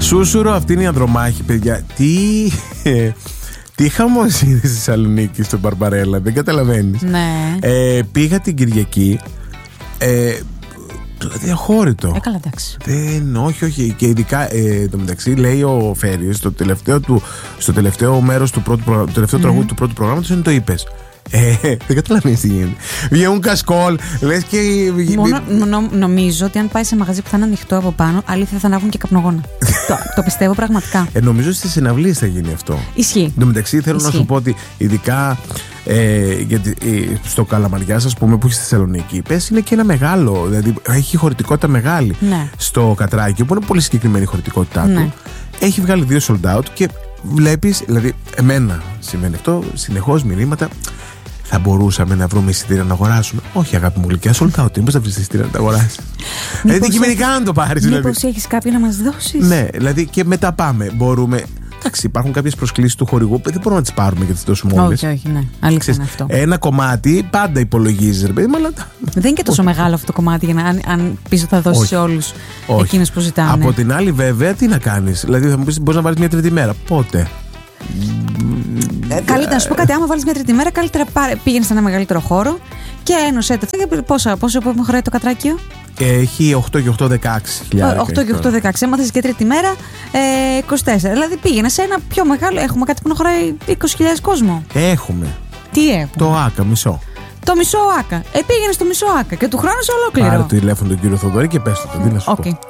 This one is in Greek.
Σούσουρο, αυτή είναι η ανδρομάχη, παιδιά. Τι χαμός είναι στη Θεσσαλονίκη, στον Μπαρμπαρέλα, δεν καταλαβαίνεις. Ναι. Πήγα την Κυριακή. Δηλαδή αχώρητο. Καλά, εντάξει. Όχι. Και ειδικά το μεταξύ λέει ο Φέρης στο τελευταίο μέρος του πρώτου τραγούδι του πρώτου προγράμματος είναι το είπες. Δεν καταλαβαίνεις τι γίνεται. Βγαίνουν κασκόλ, λες και. Νομίζω ότι αν πάει σε μαγαζί που θα είναι ανοιχτό από πάνω, αλήθεια θα ανάβουν και καπνογόνα. Το πιστεύω πραγματικά. Νομίζω στις συναυλίες θα γίνει αυτό. Ισχύει. Εν τω μεταξύ θέλω να σου πω ότι ειδικά γιατί στο Καλαμαριάς, ας πούμε, που έχει στη Θεσσαλονίκη, πες είναι και ένα μεγάλο, δηλαδή έχει χωρητικότητα μεγάλη. Ναι. Στο Κατράκι, που είναι πολύ συγκεκριμένη η χωρητικότητά του, έχει βγάλει 2 sold out και βλέπεις, δηλαδή εμένα σημαίνει αυτό, συνεχώς μηνύματα. Θα μπορούσαμε να βρούμε εισιτήρια να αγοράσουμε. Όχι, αγάπη μου γλυκιά, sold out. Μήπως θα βρεις εισιτήρια να τα αγοράσεις. Δηλαδή αντικειμενικά να το πάρεις. Μήπως έχεις κάποιο να μας δώσεις. Ναι, δηλαδή και μετά πάμε. Μπορούμε. Εντάξει, υπάρχουν κάποιες προσκλήσεις του χορηγού που δεν μπορούμε να τις πάρουμε και τις δώσουμε όλες. Όχι, ναι. Αλήθεια είναι αυτό. Ένα κομμάτι πάντα υπολογίζεις, ρε παιδί μου, αλλά. Δεν είναι και τόσο μεγάλο αυτό το κομμάτι για να. Αν πίσω θα δώσεις σε όλους εκείνους που ζητάνε. Από την άλλη, βέβαια, τι να κάνεις. Δηλαδή θα μου πεις, μπορείς να βάλεις μια τρίτη μέρα. Πότε. Καλύτερα να σου πω κάτι, άμα βάλεις μια τρίτη μέρα, καλύτερα πήγαινε σε ένα μεγαλύτερο χώρο και ένωσέ τα. Πόσο χωράει το Κατράκιο? Έχει 8 και 8, 16 χιλιάδες. 8 και 8, 16. Άμα θες και τρίτη μέρα, 24. Δηλαδή πήγαινε σε ένα πιο μεγάλο. Έχουμε κάτι που να χωράει 20.000 κόσμο. Έχουμε. Τι έχουμε? Το ΆΚΑ, μισό. Το μισό ΆΚΑ. Πήγαινε στο μισό ΆΚΑ και του χρόνου σε ολόκληρο. Πάρε το τηλέφωνο του κύριο Θοδωρή και πες το. Τι να σου πω.